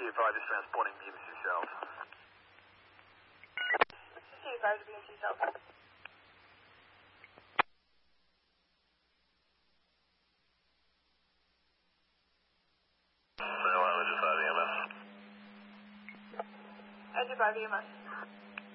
advised is transporting BMC South. Be advised BMC South. Engine 5 EMS. Engine 5 EMS.